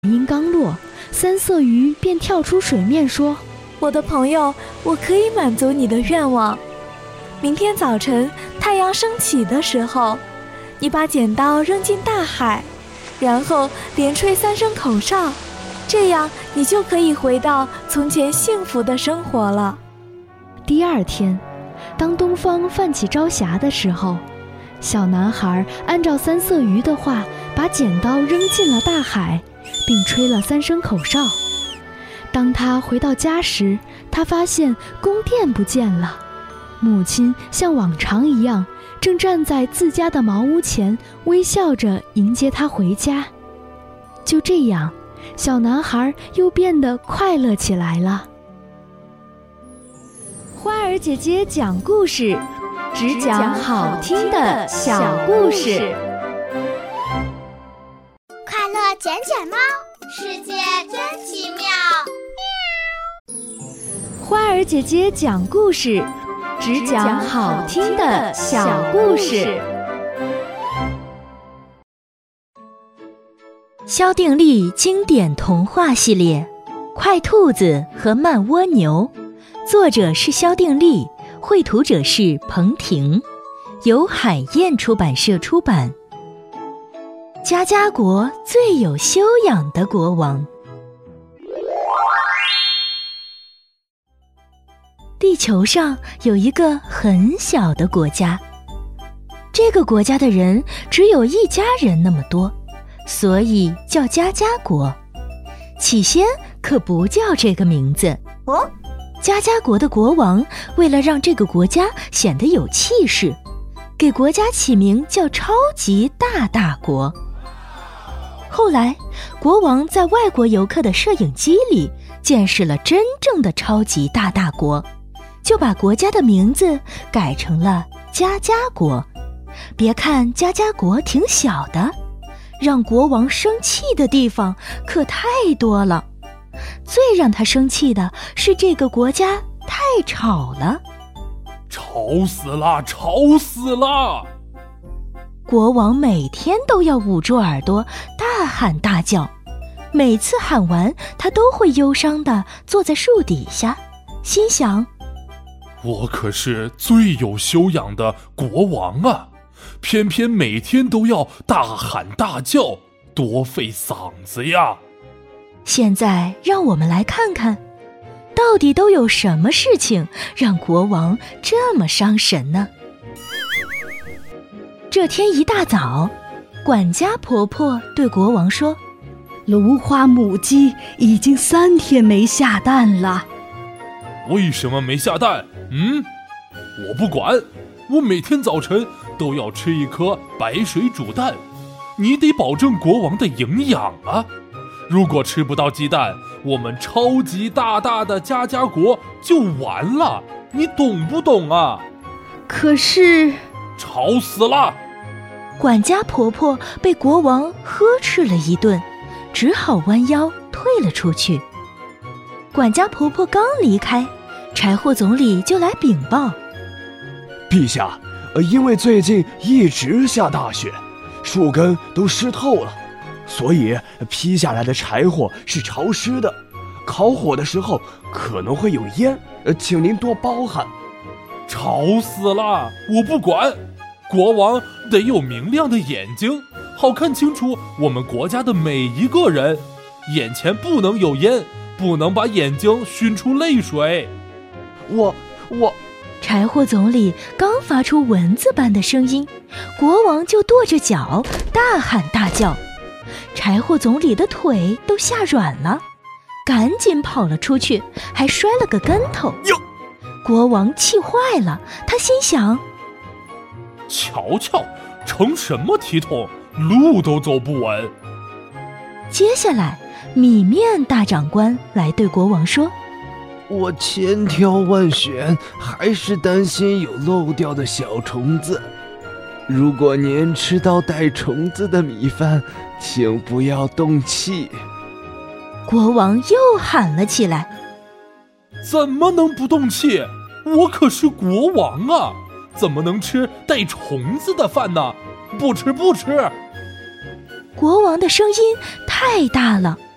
音刚落，三色鱼便跳出水面说：“ 我的朋友，我可以满足你的愿望。明天早晨太阳升起的时候，你把剪刀扔进大海，然后连吹3声口哨，这样你就可以回到从前幸福的生活了。” 第二天，当东方泛起朝霞的时候，小男孩按照三色鱼的话，把剪刀扔进了大海，并吹了3声口哨。当他回到家时，他发现宫殿不见了，母亲像往常一样，正站在自家的茅屋前，微笑着迎接他回家。就这样，小男孩又变得快乐起来了。花儿姐姐讲故事，只讲好听的小故事。 快乐捡捡猫，世界真奇妙。 花儿姐姐讲故事，只讲好听的小故事。 萧定力经典童话系列《快兔子和慢蜗牛》，作者是萧定力，绘图者是彭婷，由海燕出版社出版。家家国最有修养的国王。地球上有一个很小的国家，这个国家的人只有一家人那么多，所以叫家家国。起先可不叫这个名字哦。家家国的国王为了让这个国家显得有气势，给国家起名叫超级大大国。后来，国王在外国游客的摄影机里见识了真正的超级大大国，就把国家的名字改成了家家国。别看家家国挺小的，让国王生气的地方可太多了。最让他生气的是这个国家太吵了。 吵死了，吵死了！ 国王每天都要捂住耳朵大喊大叫，每次喊完他都会忧伤地坐在树底下，心想： 我可是最有修养的国王啊，偏偏每天都要大喊大叫，多费嗓子呀！ 现在让我们来看看，到底都有什么事情让国王这么伤神呢？这天一大早，管家婆婆对国王说： 芦花母鸡已经3天没下蛋了。 为什么没下蛋？我不管，我每天早晨都要吃1颗白水煮蛋，你得保证国王的营养啊！如果吃不到鸡蛋，我们超级大大的家家国就完了，你懂不懂啊？ 可是…… 吵死了！ 管家婆婆被国王呵斥了一顿，只好弯腰退了出去。管家婆婆刚离开，柴火总理就来禀报： 陛下，因为最近一直下大雪，树根都湿透了，所以劈下来的柴火是潮湿的，烤火的时候可能会有烟，请您多包涵。 吵死了！我不管，国王得有明亮的眼睛，好看清楚我们国家的每一个人，眼前不能有烟，不能把眼睛熏出泪水。 我柴火总理刚发出蚊子般的声音，国王就跺着脚大喊大叫，柴火总理的腿都吓软了，赶紧跑了出去，还摔了个跟头。国王气坏了，他心想： 瞧瞧，成什么体统，路都走不稳。 接下来，米面大长官来对国王说： 我千挑万选，还是担心有漏掉的小虫子。如果您吃到带虫子的米饭，请不要动气。 国王又喊了起来： 怎么能不动气？我可是国王啊，怎么能吃带虫子的饭呢？不吃不吃！ 国王的声音太大了，